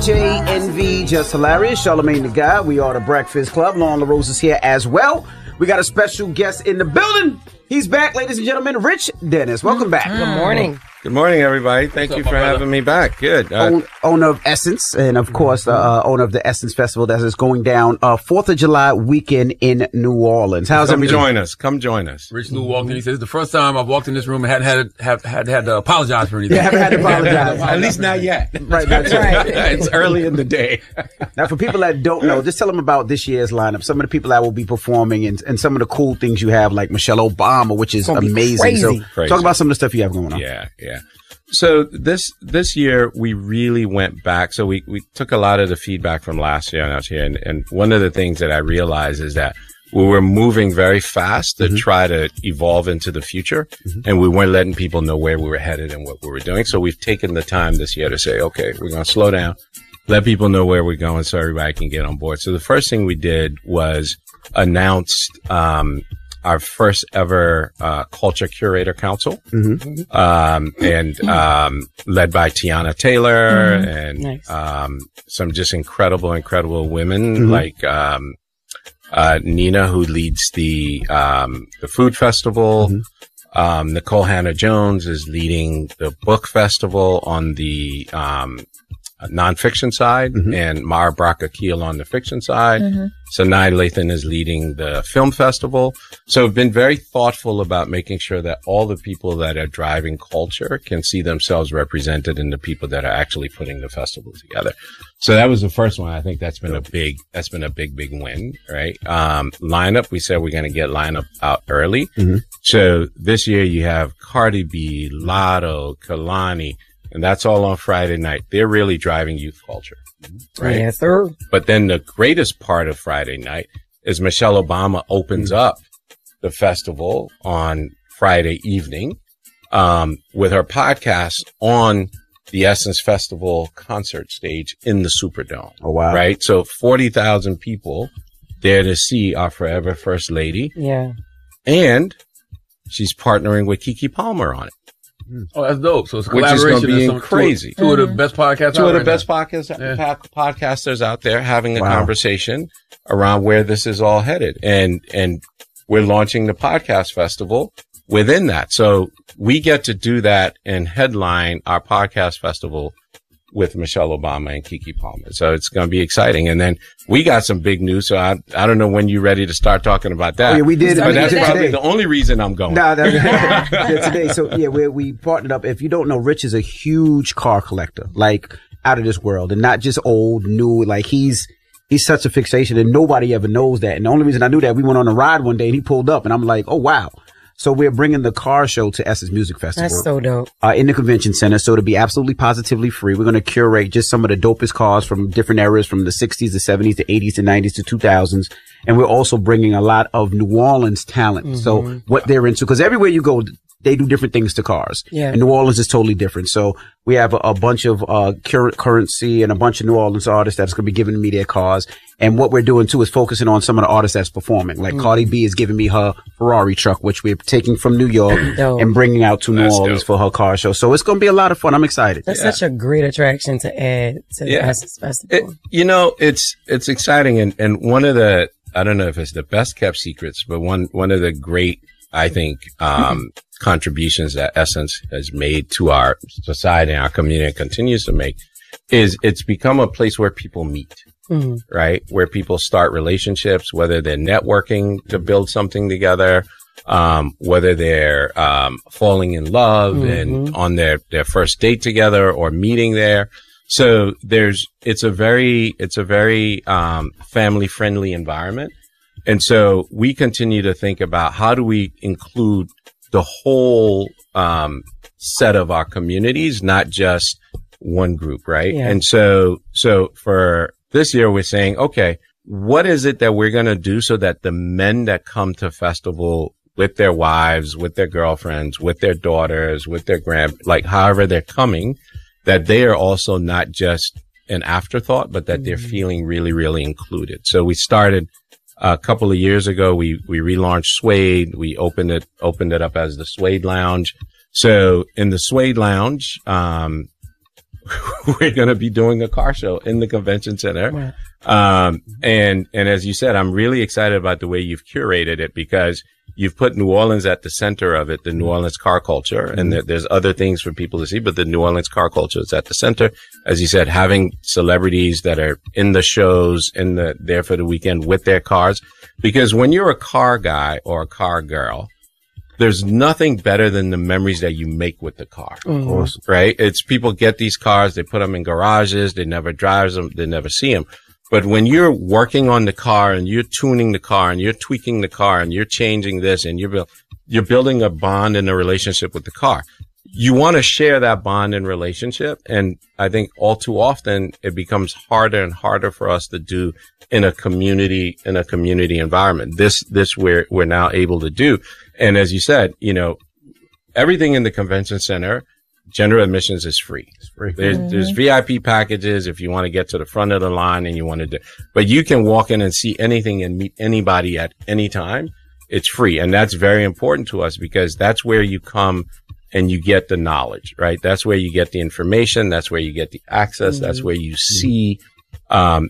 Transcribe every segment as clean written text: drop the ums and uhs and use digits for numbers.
JNV, Just Hilarious, Charlamagne the Guy. We are the Breakfast Club. Lauren LaRose is here as well. We got a special guest in the building. He's back, ladies and gentlemen, Rich Dennis. Welcome back. Good morning. Good morning, everybody. Thank you for having me back. Good. Owner of Essence, and of course, owner of the Essence Festival that is going down 4th of July weekend in New Orleans. How's everything? Come join us. Rich Lou walked in. He says, "It's the first time I've walked in this room and hadn't had to apologize for anything." Yeah, haven't had to apologize. At least not yet. Right, that's right. It's early in the day. Now, for people that don't know, just tell them about this year's lineup. Some of the people that will be performing and some of the cool things you have, like Michelle Obama, which is amazing. Crazy. So, talk about some of the stuff you have going on. Yeah. So this year we really went back. So we took a lot of the feedback from last year when I was here, and one of the things that I realized is that we were moving very fast to try to evolve into the future, and we weren't letting people know where we were headed and what we were doing. So we've taken the time this year to say, okay, we're going to slow down, let people know where we're going so everybody can get on board. So the first thing we did was announced our first ever Culture Curator Council, and led by Tiana Taylor and some just incredible women like Nina, who leads the food festival. Nicole Hannah-Jones is leading the book festival on the nonfiction side, and Mara Brock-Akil on the fiction side. Sanai Lathan is leading the film festival. So we've been very thoughtful about making sure that all the people that are driving culture can see themselves represented in the people that are actually putting the festival together. So that was the first one. I think that's been a big win, right? Lineup, we said we're going to get lineup out early. So this year you have Cardi B, Lotto, Kalani, and that's all on Friday night. They're really driving youth culture, right? Yes, sir. But then the greatest part of Friday night is Michelle Obama opens up the festival on Friday evening, with her podcast on the Essence Festival concert stage in the Superdome. Oh, wow. Right? So 40,000 people there to see our forever First Lady. Yeah. And she's partnering with Keke Palmer on it. Oh, that's dope. So it's a Which is collaboration. going to be of some- crazy. Two of the best podcasts. Two of the right best now. podcasters out there having a conversation around where this is all headed. And we're launching the podcast festival within that. So we get to do that and headline our podcast festival with Michelle Obama and Keke Palmer. So it's going to be exciting. And then we got some big news. So I don't know when you're ready to start talking about that. Oh, yeah, we did. But that's probably today. the only reason I'm going. Today. So yeah, we partnered up. If you don't know, Rich is a huge car collector, like out of this world, and not just old, new. Like he's such a fixation, and nobody ever knows that. And the only reason I knew that, we went on a ride one day, and he pulled up, and I'm like, oh wow. So we're bringing the car show to Essence Music Festival. That's so dope. In the convention center. So to be absolutely positively free, we're going to curate just some of the dopest cars from different eras, from the 60s, the 70s, the 80s, the 90s, to 2000s. And we're also bringing a lot of New Orleans talent. So what they're into, because everywhere you go, they do different things to cars. Yeah. And New Orleans is totally different. So we have a bunch of currency and a bunch of New Orleans artists that's going to be giving me their cars. And what we're doing too is focusing on some of the artists that's performing. Like Cardi B is giving me her Ferrari truck, which we're taking from New York and bringing out to New Orleans for her car show. So it's going to be a lot of fun. I'm excited. That's such a great attraction to add to the Essence Festival. It's exciting. And one of the, I don't know if it's the best kept secrets, but one of the great, I think, contributions that Essence has made to our society and our community and continues to make is it's become a place where people meet, right? Where people start relationships, whether they're networking to build something together, whether they're falling in love and on their first date together or meeting there. So it's a very family friendly environment. And so we continue to think about how do we include the whole set of our communities, not just one group, right? Yeah. And so for this year, we're saying, okay, what is it that we're going to do so that the men that come to festival with their wives, with their girlfriends, with their daughters, with their however they're coming, that they are also not just an afterthought, but that they're feeling really, really included. So we started a couple of years ago. We relaunched Suede. We opened it up as the Suede Lounge. So in the Suede Lounge, we're going to be doing a car show in the convention center. Right. And as you said, I'm really excited about the way you've curated it, because you've put New Orleans at the center of it, the New Orleans car culture. And there's other things for people to see, but the New Orleans car culture is at the center. As you said, having celebrities that are in the shows, there for the weekend with their cars. Because when you're a car guy or a car girl, there's nothing better than the memories that you make with the car. Of course. Right? It's people get these cars, they put them in garages, they never drive them, they never see them. But when you're working on the car and you're tuning the car and you're tweaking the car and you're changing this and you're building a bond and a relationship with the car, you want to share that bond and relationship. And I think all too often it becomes harder and harder for us to do in a community environment. This we're now able to do. And as you said, everything in the convention center, general admissions is free. It's free. There's VIP packages if you want to get to the front of the line and you want to do, but you can walk in and see anything and meet anybody at any time. It's free. And that's very important to us, because that's where you come and you get the knowledge, right? That's where you get the information. That's where you get the access. That's where you see, and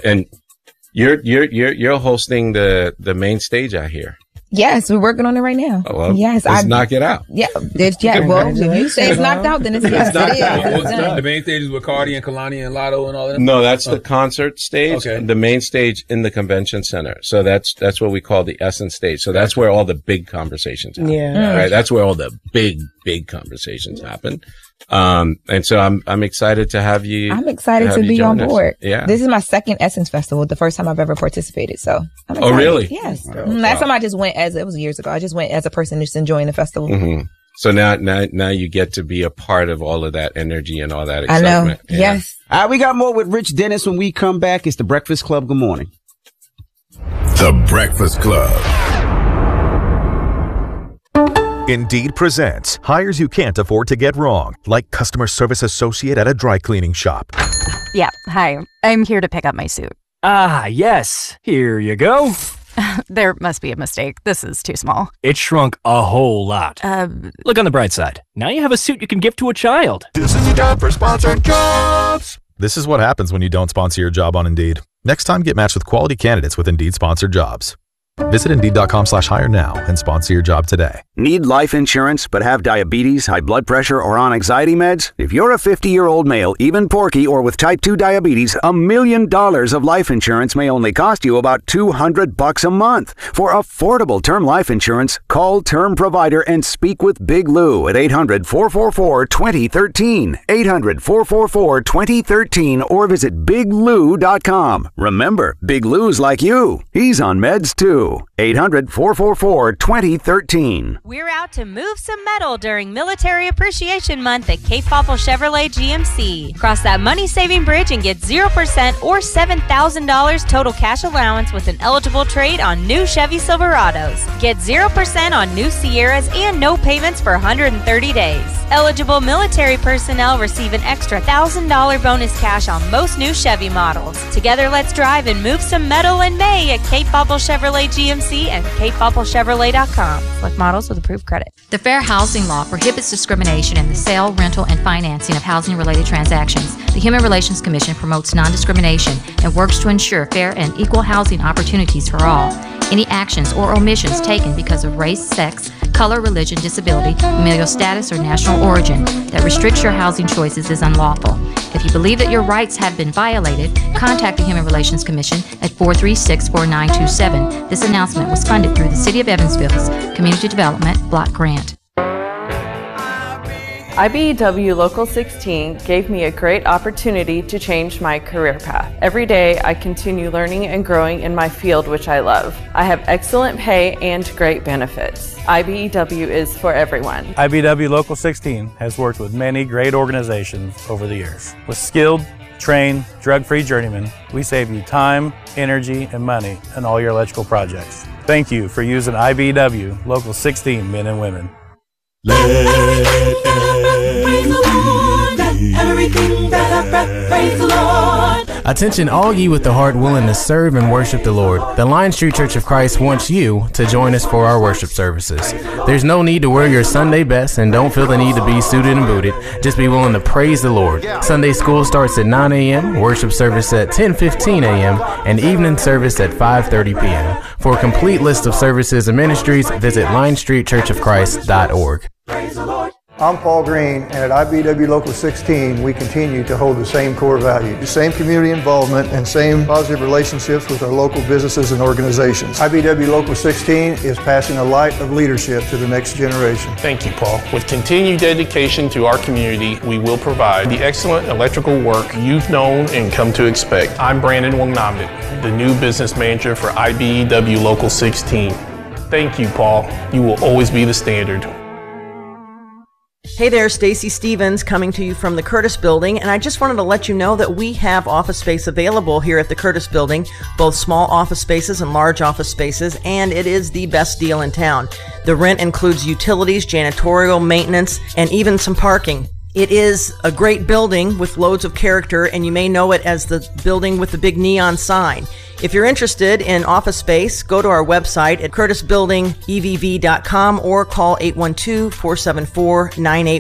you're hosting the main stage out here. Yes, we're working on it right now. Oh, well, yes, let's knock it out. Yeah, well, if you say it's knocked out, then it's yes, it is. The main stage is with Cardi and Kalani and Lotto and all that? No, that's the concert stage. Okay. The main stage in the convention center. So that's what we call the Essence stage. So that's where all the big conversations happen. Yeah. Right. That's where all the big conversations happen. And so I'm excited to have you. I'm excited to be on board. Yeah. This is my second Essence Festival, the first time I've ever participated. So I'm excited. Oh, really? Yes. Last time I just went it was years ago. I just went as a person just enjoying the festival. Mm-hmm. So now you get to be a part of all of that energy and all that excitement. I know. Yeah. Yes. All right. We got more with Rich Dennis when we come back. It's the Breakfast Club. Good morning. The Breakfast Club. Indeed presents hires you can't afford to get wrong, like customer service associate at a dry cleaning shop. Yeah, hi. I'm here to pick up my suit. Ah, yes. Here you go. There must be a mistake. This is too small. It shrunk a whole lot. Look on the bright side. Now you have a suit you can give to a child. This is a job for sponsored jobs. This is what happens when you don't sponsor your job on Indeed. Next time, get matched with quality candidates with Indeed sponsored jobs. Visit Indeed.com/hire now and sponsor your job today. Need life insurance but have diabetes, high blood pressure, or on anxiety meds? If you're a 50-year-old male, even porky, or with type 2 diabetes, $1 million of life insurance may only cost you about $200 a month. For affordable term life insurance, call Term Provider and speak with Big Lou at 800-444-2013. 800-444-2013 or visit BigLou.com. Remember, Big Lou's like you. He's on meds too. 800-444-2013. We're out to move some metal during Military Appreciation Month at Cape Popple Chevrolet GMC. Cross that money-saving bridge and get 0% or $7,000 total cash allowance with an eligible trade on new Chevy Silverados. Get 0% on new Sierras and no payments for 130 days. Eligible military personnel receive an extra $1,000 bonus cash on most new Chevy models. Together, let's drive and move some metal in May at Cape Popple Chevrolet GMC and CapePoppleChevrolet.com. Select models with approved credit. The Fair Housing Law prohibits discrimination in the sale, rental, and financing of housing-related transactions. The Human Relations Commission promotes non-discrimination and works to ensure fair and equal housing opportunities for all. Any actions or omissions taken because of race, sex, color, religion, disability, familial status, or national origin that restricts your housing choices is unlawful. If you believe that your rights have been violated, contact the Human Relations Commission at 436-4927. This announcement was funded through the City of Evansville's Community Development Block Grant. IBEW Local 16 gave me a great opportunity to change my career path. Every day I continue learning and growing in my field, which I love. I have excellent pay and great benefits. IBEW is for everyone. IBEW Local 16 has worked with many great organizations over the years. With skilled, trained, drug-free journeymen, we save you time, energy, and money in all your electrical projects. Thank you for using IBEW Local 16 men and women. Praise the Lord, let everything that hath breath praise the Lord. Attention all ye with the heart willing to serve and worship the Lord. The Lion Street Church of Christ wants you to join us for our worship services. There's no need to wear your Sunday best and don't feel the need to be suited and booted. Just be willing to praise the Lord. Sunday school starts at 9 a.m., worship service at 10:15 a.m., and evening service at 5:30 p.m. For a complete list of services and ministries, visit LionStreetChurchOfChrist.org. I'm Paul Green, and at IBW Local 16, we continue to hold the same core values, the same community involvement, and same positive relationships with our local businesses and organizations. IBW Local 16 is passing a light of leadership to the next generation. Thank you, Paul. With continued dedication to our community, we will provide the excellent electrical work you've known and come to expect. I'm Brandon Wangnamdit, the new business manager for IBEW Local 16. Thank you, Paul. You will always be the standard. Hey there, Stacy Stevens coming to you from the Curtis Building, and I just wanted to let you know that we have office space available here at the Curtis Building, both small office spaces and large office spaces, and it is the best deal in town. The rent includes utilities, janitorial, maintenance, and even some parking. It is a great building with loads of character, and you may know it as the building with the big neon sign. If you're interested in office space, go to our website at curtisbuildingevv.com or call 812-474-98